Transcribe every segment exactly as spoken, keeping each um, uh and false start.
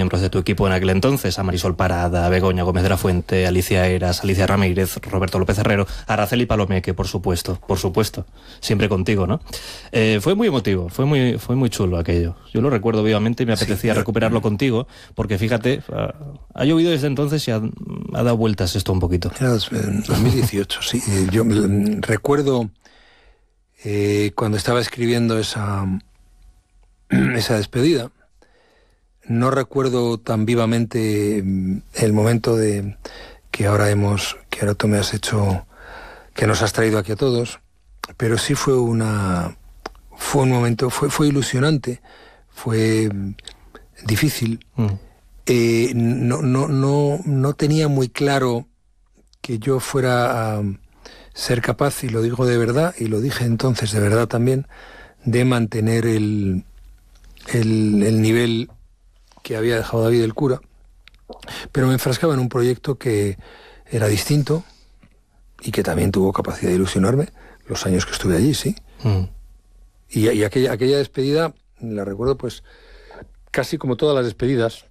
miembros de tu equipo en aquel entonces, a Marisol Parada, a Begoña Gómez de la Fuente, a Alicia Eras, Alicia Ramírez, Roberto López Herrero, a Araceli Palomeque, por supuesto, por supuesto, siempre contigo, ¿no? Eh, fue muy emotivo, fue muy, fue muy chulo aquello. Yo lo recuerdo vivamente y me apetecía sí, recuperarlo contigo, porque fíjate, ha, ha llovido desde entonces y ha, ha dado vueltas esto un poquito. Era dos mil dieciocho, sí. Yo recuerdo eh, cuando estaba escribiendo esa, esa despedida, no recuerdo tan vivamente el momento de que ahora hemos, que ahora tú me has hecho, que nos has traído aquí a todos, pero sí fue una, fue un momento, fue, fue ilusionante, fue difícil. Mm. Eh, no, no, no, no tenía muy claro que yo fuera a ser capaz, y lo digo de verdad, y lo dije entonces de verdad también, de mantener el, el, el nivel que había dejado David el cura, pero me enfrascaba en un proyecto que era distinto y que también tuvo capacidad de ilusionarme los años que estuve allí, sí. Mm. Y, y aquella, aquella despedida, la recuerdo pues casi como todas las despedidas,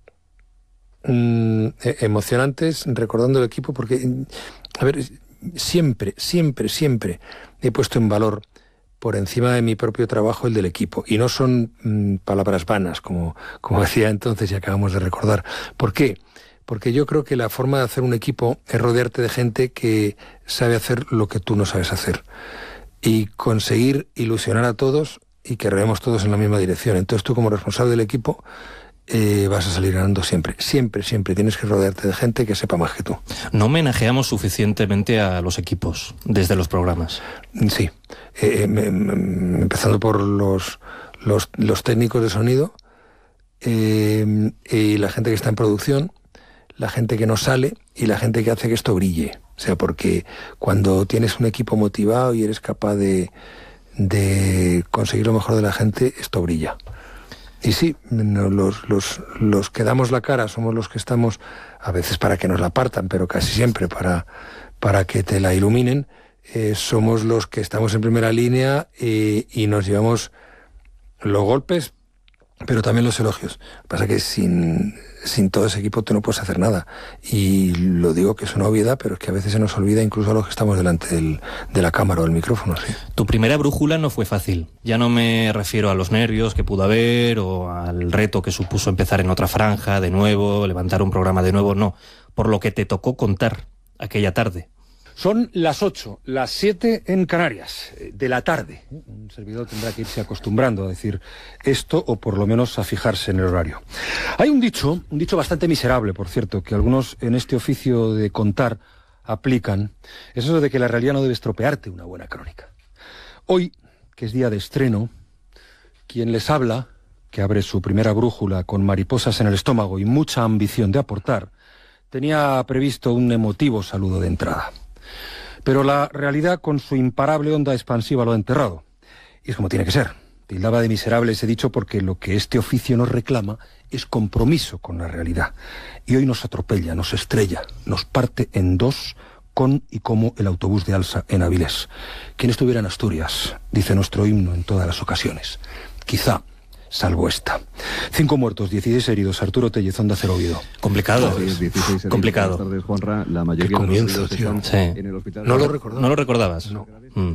mmm, emocionantes, recordando el equipo, porque, a ver, siempre, siempre, siempre he puesto en valor por encima de mi propio trabajo el del equipo. Y no son mmm, palabras vanas, como, como decía entonces y acabamos de recordar. ¿Por qué? Porque yo creo que la forma de hacer un equipo es rodearte de gente que sabe hacer lo que tú no sabes hacer. Y conseguir ilusionar a todos y que rememos todos en la misma dirección. Entonces tú, como responsable del equipo, Eh, vas a salir ganando siempre, siempre, siempre. Tienes que rodearte de gente que sepa más que tú. No homenajeamos suficientemente a los equipos desde los programas. Sí, eh, me, me, empezando por los, los, los técnicos de sonido, eh, y la gente que está en producción, la gente que no sale y la gente que hace que esto brille. O sea, porque cuando tienes un equipo motivado y eres capaz de, de conseguir lo mejor de la gente, esto brilla. Y sí, los, los, los que damos la cara somos los que estamos, a veces para que nos la partan, pero casi siempre para, para que te la iluminen, eh, somos los que estamos en primera línea eh, y nos llevamos los golpes, pero también los elogios. Pasa que sin, sin todo ese equipo tú no puedes hacer nada. Y lo digo que es una obviedad, pero es que a veces se nos olvida incluso a los que estamos delante del, de la cámara o del micrófono. ¿Sí? Tu primera brújula no fue fácil. Ya no me refiero a los nervios que pudo haber o al reto que supuso empezar en otra franja de nuevo, levantar un programa de nuevo, no. Por lo que te tocó contar aquella tarde. Son las ocho, las siete en Canarias, de la tarde. Un servidor tendrá que irse acostumbrando a decir esto, o por lo menos a fijarse en el horario. Hay un dicho, un dicho bastante miserable, por cierto, que algunos en este oficio de contar aplican. Es eso de que la realidad no debe estropearte una buena crónica. Hoy, que es día de estreno, quien les habla, que abre su primera brújula con mariposas en el estómago y mucha ambición de aportar, tenía previsto un emotivo saludo de entrada. Pero la realidad, con su imparable onda expansiva, lo ha enterrado. Y es como tiene que ser. Tildaba de miserable ese dicho porque lo que este oficio nos reclama es compromiso con la realidad. Y hoy nos atropella, nos estrella, nos parte en dos con y como el autobús de Alsa en Avilés. Quien estuviera en Asturias, dice nuestro himno en todas las ocasiones. Quizá, salvo esta. Cinco muertos, dieciséis heridos. Arturo Tellez, Onda Cero Oviedo. Complicado. dieciséis Complicado. Tardes, Juanra. La mayoría Qué comienzo, de tío. Sí. en el hospital. No lo recordaba. ¿No lo recordabas? No. Mm.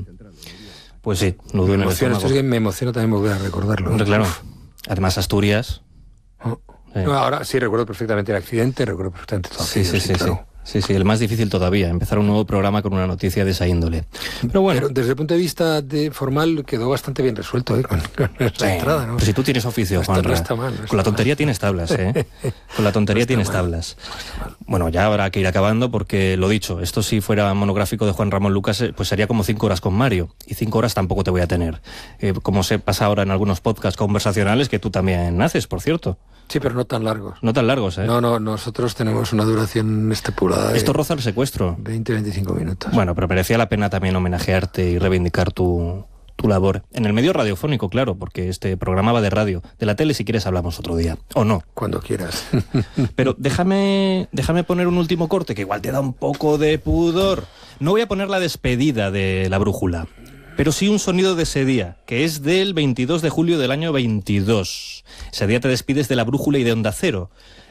Pues sí, nudo en el emociona, estómago. esto es que me emociona también volver a recordarlo. Hombre, claro. Uf. Además, Asturias. Oh. Sí. No, ahora sí recuerdo perfectamente el accidente, recuerdo perfectamente todo Sí, aquello, sí, sí, claro. sí. Sí, sí, el más difícil todavía, empezar un nuevo programa con una noticia de esa índole. Pero bueno. Pero desde el punto de vista de formal quedó bastante bien resuelto, ¿eh? Con, con esa Sí, entrada, ¿no? Pero si tú tienes oficio, No está- Juanra. no está mal, no está Con la tontería mal. tienes tablas, ¿eh? Con la tontería No está tienes mal, tablas. no está mal. Bueno, ya habrá que ir acabando porque, lo dicho, esto si fuera monográfico de Juan Ramón Lucas, eh, pues sería como cinco horas con Mario. Y cinco horas tampoco te voy a tener. Eh, como se pasa ahora en algunos podcasts conversacionales que tú también haces, por cierto. Sí, pero no tan largos. No tan largos, ¿eh? No, no, nosotros tenemos una duración estipulada de Esto roza el secuestro. veinte a veinticinco minutos. Bueno, pero merecía la pena también homenajearte y reivindicar tu, tu labor. En el medio radiofónico, claro, porque este programa va de radio. De la tele, si quieres, hablamos otro día. ¿O no? Cuando quieras. Pero déjame, déjame poner un último corte, que igual te da un poco de pudor. No voy a poner la despedida de la brújula, pero sí un sonido de ese día, que es del veintidós de julio del año veintidós. Ese día te despides de la brújula y de Onda Cero.